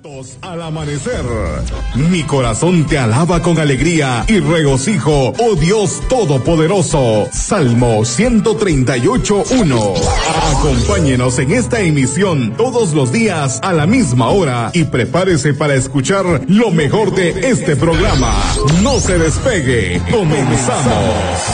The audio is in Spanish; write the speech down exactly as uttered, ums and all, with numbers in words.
Al amanecer, mi corazón te alaba con alegría y regocijo, oh Dios Todopoderoso. Salmo ciento treinta y ocho, uno. Acompáñenos en esta emisión todos los días a la misma hora y prepárese para escuchar lo mejor de este programa. No se despegue, comenzamos.